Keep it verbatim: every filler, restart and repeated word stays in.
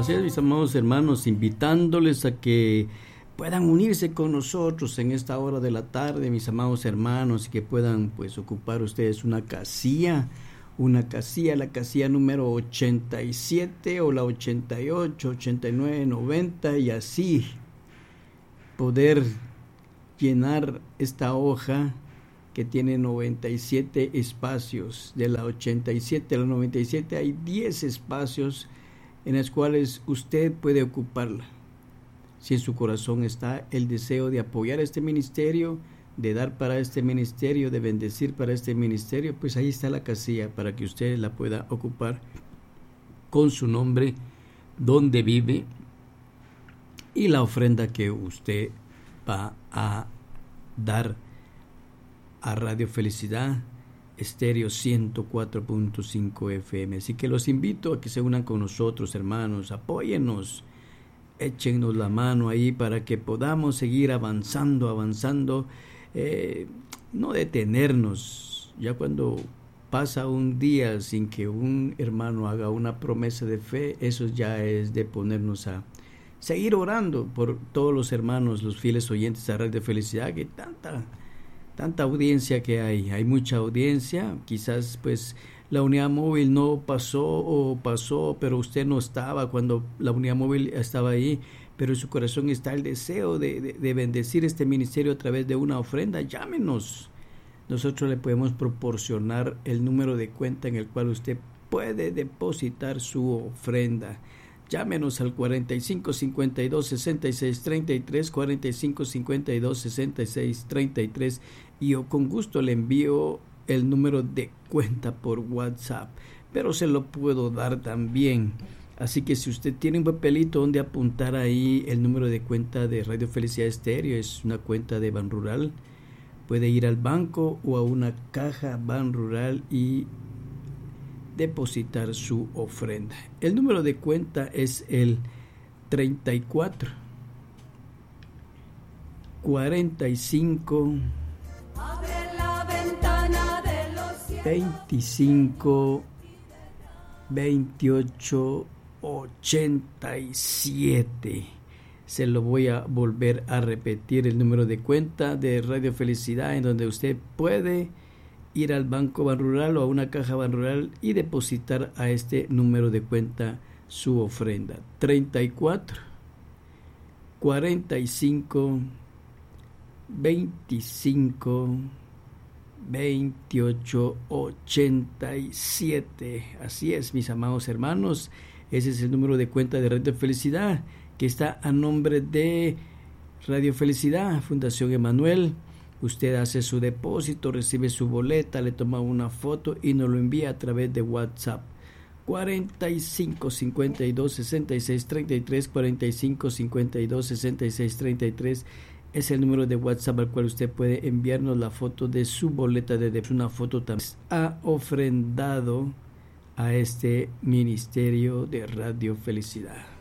Así es, mis amados hermanos, invitándoles a que puedan unirse con nosotros en esta hora de la tarde, mis amados hermanos, y que puedan pues ocupar ustedes una casilla, una casilla, la casilla número ochenta y siete o la ochenta y ocho, ochenta y nueve, noventa, y así poder llenar esta hoja que tiene noventa y siete espacios. De la ochenta y siete a la noventa y siete hay diez espacios en los cuales usted puede ocuparla. Si en su corazón está el deseo de apoyar este ministerio, de dar para este ministerio, de bendecir para este ministerio, pues ahí está la casilla para que usted la pueda ocupar con su nombre, donde vive y la ofrenda que usted va a dar a Radio Felicidad Estéreo ciento cuatro punto cinco F M. Así que los invito a que se unan con nosotros, hermanos, apóyennos, échennos la mano ahí para que podamos seguir avanzando, avanzando, eh, no detenernos. Ya cuando pasa un día sin que un hermano haga una promesa de fe, eso ya es de ponernos a seguir orando por todos los hermanos, los fieles oyentes de Radio Felicidad, que tanta tanta audiencia que hay, hay mucha audiencia. Quizás pues la unidad móvil no pasó o pasó, pero usted no estaba cuando la unidad móvil estaba ahí, pero en su corazón está el deseo de, de, de bendecir este ministerio a través de una ofrenda. Llámenos, nosotros le podemos proporcionar el número de cuenta en el cual usted puede depositar su ofrenda. Llámenos al cuarenta y cinco, cincuenta y dos, sesenta y seis, treinta y tres, cuarenta y cinco, cincuenta y dos, sesenta y seis, treinta y tres, y yo con gusto le envío el número de cuenta por WhatsApp, pero se lo puedo dar también. Así que si usted tiene un papelito donde apuntar ahí el número de cuenta de Radio Felicidad Estéreo, es una cuenta de Ban Rural, puede ir al banco o a una caja Ban Rural y depositar su ofrenda. El número de cuenta es el treinta y cuatro, cuarenta y cinco, veinticinco, veintiocho, ochenta y siete. Se lo voy a volver a repetir, el número de cuenta de Radio Felicidad, en donde usted puede ir al Banco Ban Rural o a una caja Ban Rural y depositar a este número de cuenta su ofrenda. treinta y cuatro, cuarenta y cinco, veinticinco, veintiocho, ochenta y siete. Así es, mis amados hermanos, ese es el número de cuenta de Radio Felicidad, que está a nombre de Radio Felicidad, Fundación Emanuel. Usted hace su depósito, recibe su boleta, le toma una foto y nos lo envía a través de WhatsApp. cuarenta y cinco, cincuenta y dos, sesenta y seis, treinta y tres, cuarenta y cinco, cincuenta y dos, sesenta y seis, treinta y tres es el número de WhatsApp al cual usted puede enviarnos la foto de su boleta de depósito. Una foto también ha ofrendado a este ministerio de Radio Felicidad.